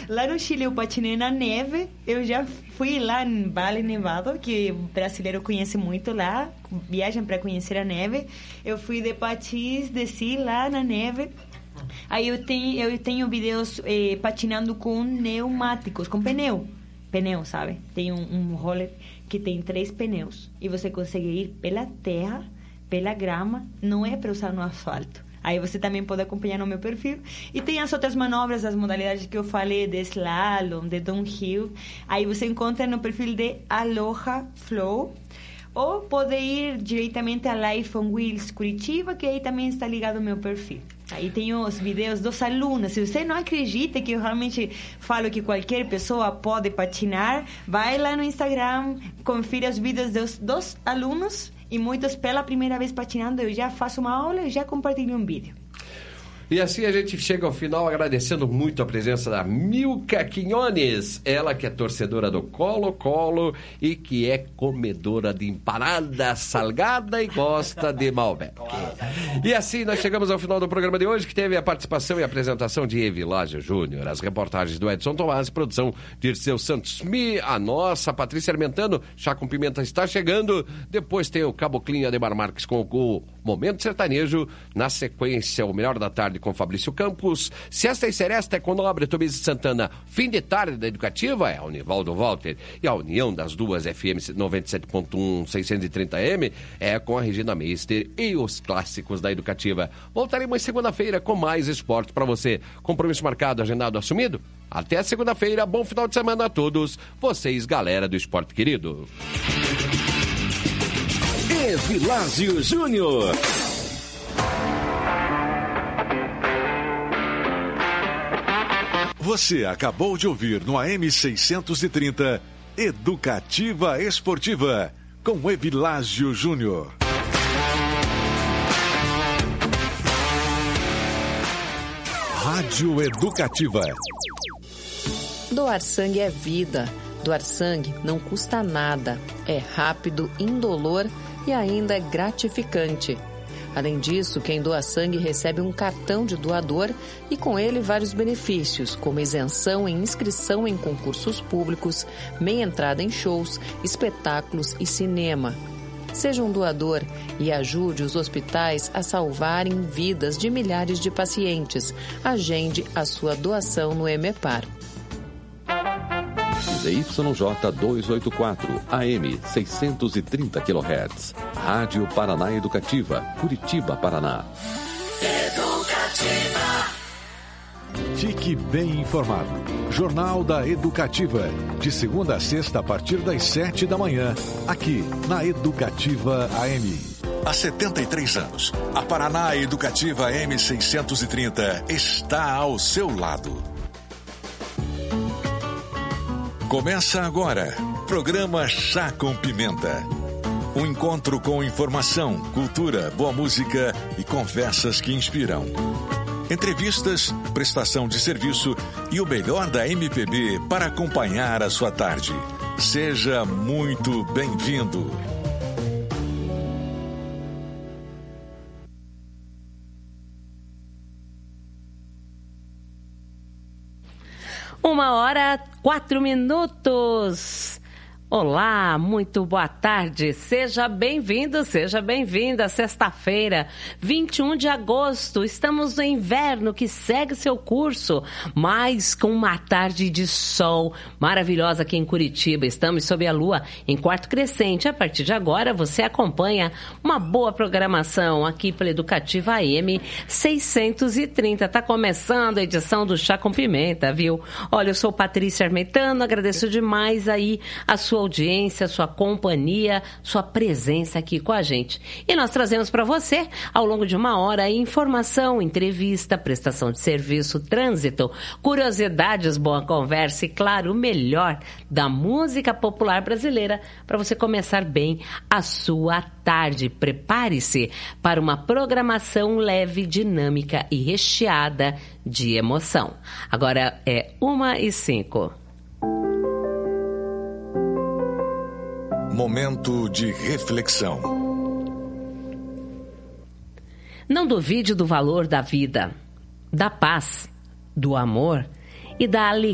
Lá no Chile eu patinei na neve. Eu já fui lá em Vale Nevado, que o brasileiro conhece muito lá. Viajam para conhecer a neve. Eu fui de patins, desci lá na neve. Aí eu tenho vídeos patinando com pneumáticos, com pneu, sabe? Tem um roller que tem 3 pneus. E você consegue ir pela terra, pela grama, não é para usar no asfalto. Aí você também pode acompanhar no meu perfil. E tem as outras manobras, as modalidades que eu falei, de slalom, de downhill. Aí você encontra no perfil de Aloha Flow. Ou pode ir diretamente a Life on Wheels Curitiba, que aí também está ligado ao meu perfil. Aí tem os vídeos dos alunos. Se você não acredita que eu realmente falo que qualquer pessoa pode patinar, vai lá no Instagram, confira os vídeos dos alunos. E muitos, pela primeira vez patinando, eu já faço uma aula e já compartilho um vídeo. E assim a gente chega ao final agradecendo muito a presença da Milka Quiñones, ela que é torcedora do Colo-Colo e que é comedora de empanada salgada e gosta de Malbec. E assim nós chegamos ao final do programa de hoje, que teve a participação e apresentação de Evilásio Júnior, as reportagens do Edson Tomás, produção de Dirceu Santos, a nossa Patrícia Armentano. Chá com Pimenta está chegando, depois tem o Caboclinho Ademar Marques com o Momento Sertanejo, na sequência o Melhor da Tarde com Fabrício Campos, Siesta e Seresta é com Nobre Tobias de Santana, Fim de Tarde da Educativa é o Nivaldo Walter, e a união das duas FM 97.1 630M é com a Regina Meister e os clássicos da Educativa. Voltaremos segunda-feira com mais esporte para você. Compromisso marcado, agendado, assumido? Até segunda-feira, bom final de semana a todos vocês, galera do esporte querido. Evilásio Júnior. Você acabou de ouvir no AM 630 Educativa Esportiva com Evilásio Júnior. Rádio Educativa. Doar sangue é vida. Doar sangue não custa nada. É rápido, indolor e ainda é gratificante. Além disso, quem doa sangue recebe um cartão de doador e com ele vários benefícios, como isenção em inscrição em concursos públicos, meia entrada em shows, espetáculos e cinema. Seja um doador e ajude os hospitais a salvarem vidas de milhares de pacientes. Agende a sua doação no EMEPAR. ZYJ 284, AM 630 kHz. Rádio Paraná Educativa, Curitiba, Paraná. Educativa. Fique bem informado. Jornal da Educativa. De segunda a sexta, a partir das 7 da manhã. Aqui, na Educativa AM. Há 73 anos, a Paraná Educativa AM 630 está ao seu lado. Começa agora, programa Chá com Pimenta. Um encontro com informação, cultura, boa música e conversas que inspiram. Entrevistas, prestação de serviço e o melhor da MPB para acompanhar a sua tarde. Seja muito bem-vindo. Uma hora, 4 minutos. Olá, muito boa tarde. Seja bem-vindo, seja bem-vinda. Sexta-feira, 21 de agosto. Estamos no inverno que segue seu curso, mas com uma tarde de sol maravilhosa aqui em Curitiba. Estamos sob a lua em quarto crescente. A partir de agora, você acompanha uma boa programação aqui pela Educativa AM 630. Tá começando a edição do Chá com Pimenta, viu? Olha, eu sou Patrícia Armentano, agradeço demais aí a sua audiência, sua companhia, sua presença aqui com a gente. E nós trazemos para você, ao longo de uma hora, informação, entrevista, prestação de serviço, trânsito, curiosidades, boa conversa e, claro, o melhor da música popular brasileira para você começar bem a sua tarde. Prepare-se para uma programação leve, dinâmica e recheada de emoção. Agora é 1h05. Momento de reflexão. Não duvide do valor da vida, da paz, do amor e da alegria.